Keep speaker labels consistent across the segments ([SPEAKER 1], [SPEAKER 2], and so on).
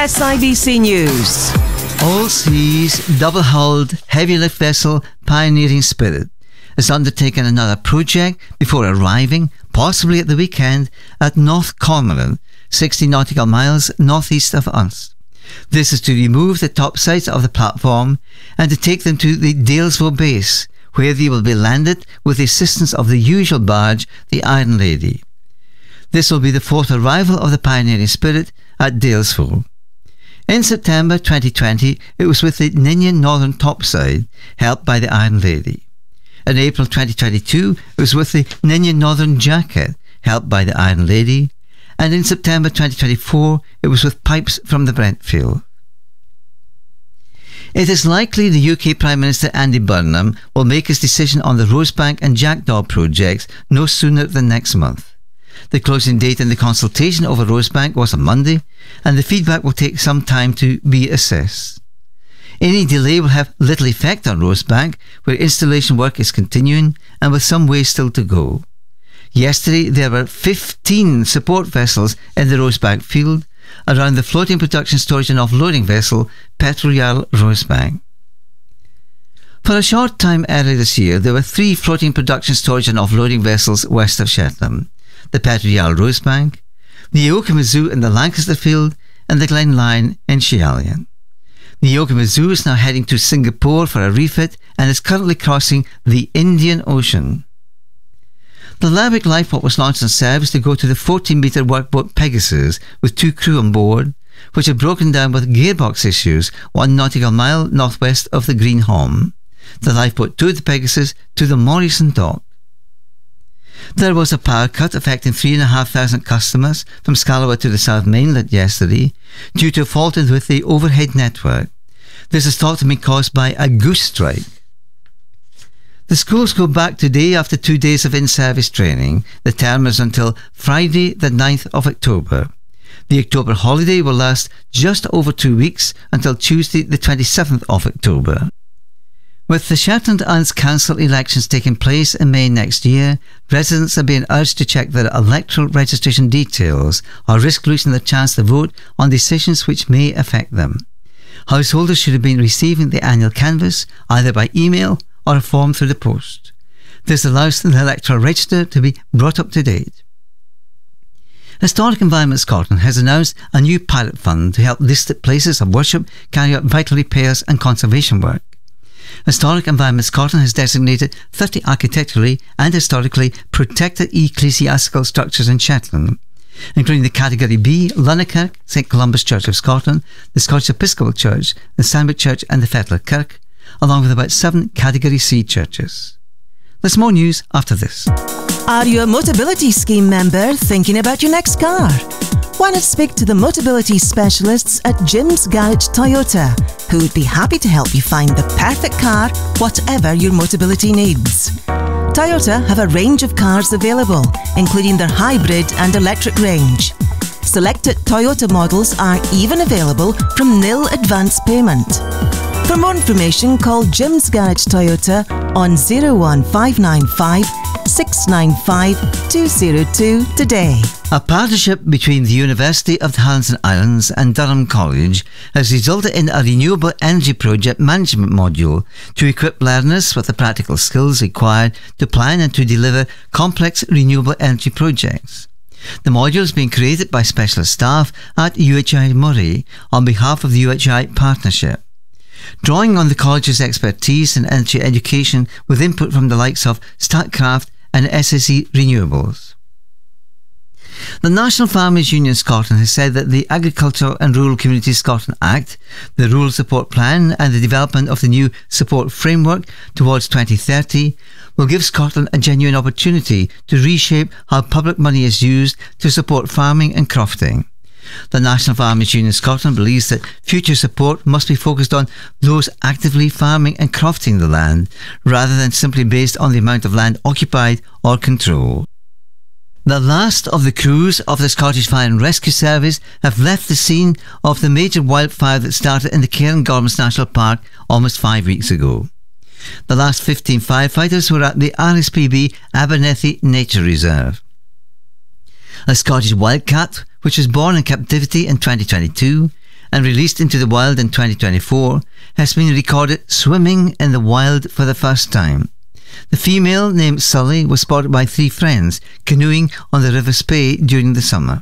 [SPEAKER 1] SIBC News.
[SPEAKER 2] All seas double-hulled heavy lift vessel Pioneering Spirit has undertaken another project before arriving, possibly at the weekend, at North Cormorant, 60 nautical miles northeast of us. This is to remove the topsides of the platform and to take them to the Dalesville base, where they will be landed with the assistance of the usual barge, the Iron Lady. This will be the fourth arrival of the Pioneering Spirit at Dalesville. In September 2020, it was with the Ninian Northern topside, helped by the Iron Lady. In April 2022, it was with the Ninian Northern jacket, helped by the Iron Lady. And in September 2024, it was with pipes from the Brentfield. It is likely the UK Prime Minister Andy Burnham will make his decision on the Rosebank and Jackdaw projects no sooner than next month. The closing date in the consultation over Rosebank was on Monday, and the feedback will take some time to be assessed. Any delay will have little effect on Rosebank, where installation work is continuing and with some way still to go. Yesterday, there were 15 support vessels in the Rosebank field around the floating production, storage and offloading vessel Petrojarl Rosebank. For a short time earlier this year, there were 3 floating production, storage and offloading vessels west of Shetland: the Petrojarl Rosebank, the Yokohama Zoo in the Lancaster field, and the Glen Lion in Schehallion. The Yokohama Zoo is now heading to Singapore for a refit and is currently crossing the Indian Ocean. The Lerwick lifeboat was launched on service to go to the 14-metre workboat Pegasus with 2 crew on board, which had broken down with gearbox issues 1 nautical mile northwest of the Green Holm. The lifeboat towed the Pegasus to the Morrison dock. There was a power cut affecting 3,500 customers from Scalawag to the South Mainland yesterday due to a fault with the overhead network. This is thought to be caused by a goose strike. The schools go back today after 2 days of in-service training. The term is until Friday the 9th of October. The October holiday will last just over 2 weeks until Tuesday the 27th of October. With the Shetland Islands Council elections taking place in May next year, residents are being urged to check their electoral registration details or risk losing their chance to vote on decisions which may affect them. Householders should have been receiving the annual canvass either by email or a form through the post. This allows the electoral register to be brought up to date. Historic Environment Scotland has announced a new pilot fund to help listed places of worship carry out vital repairs and conservation work. Historic Environment Scotland has designated 30 architecturally and historically protected ecclesiastical structures in Shetland, including the Category B, Lunnakirk, St Columba's Church of Scotland, the Scottish Episcopal Church, the Sandwich Church and the Fetlar Kirk, along with about 7 Category C churches. There's more news after this.
[SPEAKER 1] Are you a Motability Scheme member thinking about your next car? Why not speak to the Motability specialists at Jim's Garage Toyota, who would be happy to help you find the perfect car, whatever your Motability needs. Toyota have a range of cars available, including their hybrid and electric range. Selected Toyota models are even available from nil advance payment. For more information, call Jim's Garage Toyota on 01595 695 202 today.
[SPEAKER 2] A partnership between the University of the Highlands and Islands and Durham College has resulted in a renewable energy project management module to equip learners with the practical skills required to plan and to deliver complex renewable energy projects. The module is being created by specialist staff at UHI Moray on behalf of the UHI partnership. Drawing on the college's expertise in energy education with input from the likes of Statkraft and SSE Renewables. The National Farmers Union Scotland has said that the Agricultural and Rural Communities Scotland Act, the Rural Support Plan and the development of the new support framework towards 2030 will give Scotland a genuine opportunity to reshape how public money is used to support farming and crofting. The National Farmers Union Scotland believes that future support must be focused on those actively farming and crofting the land, rather than simply based on the amount of land occupied or controlled. The last of the crews of the Scottish Fire and Rescue Service have left the scene of the major wildfire that started in the Cairngorms National Park almost 5 weeks ago. The last 15 firefighters were at the RSPB Abernethy Nature Reserve. A Scottish wildcat, which was born in captivity in 2022 and released into the wild in 2024, has been recorded swimming in the wild for the first time. The female, named Sully, was spotted by 3 friends canoeing on the River Spey during the summer.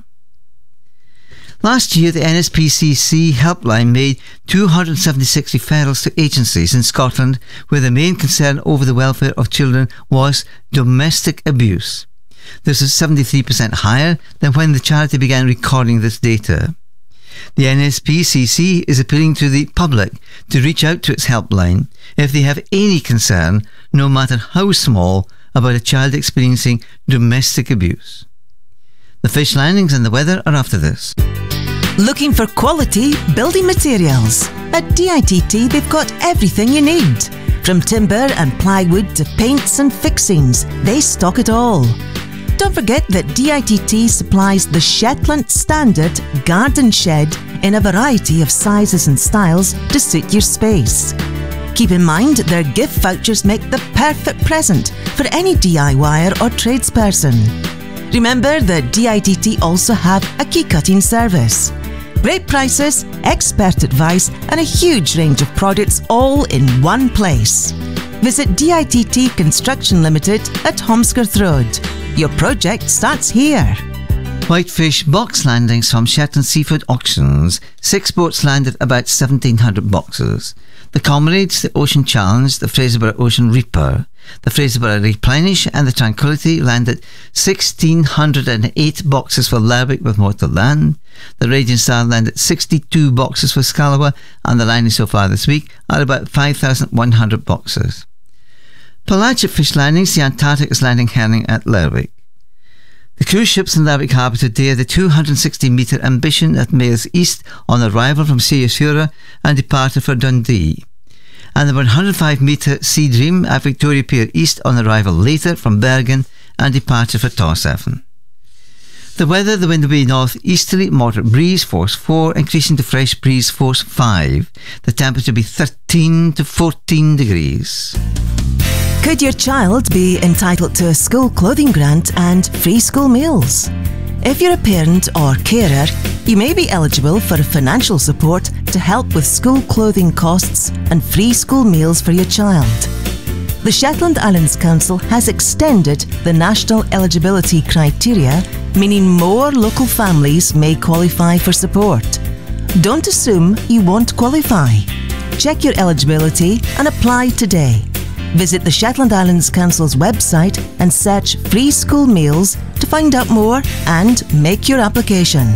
[SPEAKER 2] Last year, the NSPCC helpline made 276 referrals to agencies in Scotland where the main concern over the welfare of children was domestic abuse. This is 73% higher than when the charity began recording this data. The NSPCC is appealing to the public to reach out to its helpline if they have any concern, no matter how small, about a child experiencing domestic abuse. The fish landings and the weather are after this.
[SPEAKER 1] Looking for quality building materials? At DITT they've got everything you need. From timber and plywood to paints and fixings, they stock it all. Don't forget that DITT supplies the Shetland Standard Garden Shed in a variety of sizes and styles to suit your space. Keep in mind their gift vouchers make the perfect present for any DIYer or tradesperson. Remember that DITT also have a key cutting service. Great prices, expert advice and a huge range of products all in one place. Visit DITT Construction Limited at Holmskirth Road. Your project starts here.
[SPEAKER 2] Whitefish box landings from Shetland Seafood Auctions. 6 boats landed about 1,700 boxes. The Comrades, the Ocean Challenge, the Fraserburgh Ocean Reaper, the Fraserburgh Replenish and the Tranquility landed 1,608 boxes for Lerwick with more to land. The Raging Star landed 62 boxes for Scallowa, and the landings so far this week are about 5,100 boxes. Pelagic fish landings, the Antarctic is landing herring at Lerwick. The cruise ships in Lerwick Harbour today are the 260-metre Ambition at Mayors East on arrival from Searsura and departure for Dundee, and the 105-metre Sea Dream at Victoria Pier East on arrival later from Bergen and departure for Tórshavn. The weather, the wind will be north-easterly, moderate breeze, force 4, increasing to fresh breeze, force 5. The temperature will be 13 to 14 degrees.
[SPEAKER 1] Could your child be entitled to a school clothing grant and free school meals? If you're a parent or carer, you may be eligible for financial support to help with school clothing costs and free school meals for your child. The Shetland Islands Council has extended the national eligibility criteria, meaning more local families may qualify for support. Don't assume you won't qualify. Check your eligibility and apply today. Visit the Shetland Islands Council's website and search free school meals to find out more and make your application.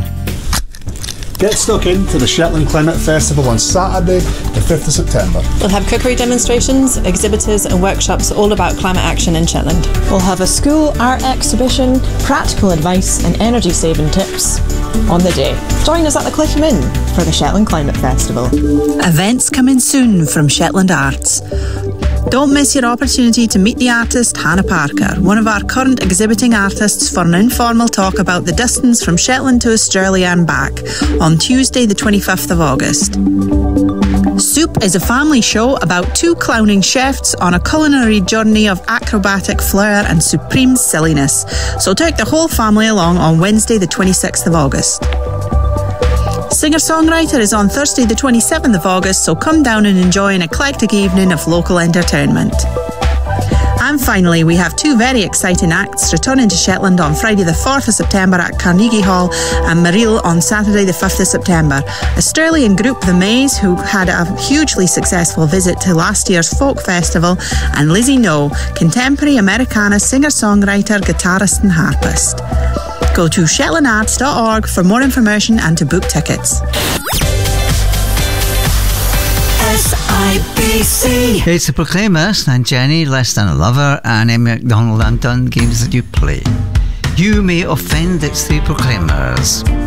[SPEAKER 3] Get stuck into the Shetland Climate Festival on Saturday, the 5th of September.
[SPEAKER 4] We'll have cookery demonstrations, exhibitors and workshops all about climate action in Shetland.
[SPEAKER 5] We'll have a school art exhibition, practical advice and energy saving tips on the day. Join us at the Cliff Inn for the Shetland Climate Festival.
[SPEAKER 6] Events coming soon from Shetland Arts. Don't miss your opportunity to meet the artist Hannah Parker, one of our current exhibiting artists, for an informal talk about the distance from Shetland to Australia and back on Tuesday the 25th of August. Soup is a family show about 2 clowning chefs on a culinary journey of acrobatic flair and supreme silliness, so take the whole family along on Wednesday the 26th of August. Singer-songwriter is on Thursday the 27th of August, so come down and enjoy an eclectic evening of local entertainment. And finally, we have 2 very exciting acts returning to Shetland on Friday the 4th of September at Carnegie Hall and Mareel on Saturday the 5th of September. Australian group The Maze, who had a hugely successful visit to last year's folk festival, and Lizzie No, contemporary Americana singer-songwriter, guitarist and harpist. Go to shetlandarts.org for more information and to book tickets.
[SPEAKER 1] SIBC.
[SPEAKER 2] It's the Proclaimers and Jenny, Less Than a Lover, and Emmy McDonald and Done games that you play. You may offend its 3 Proclaimers.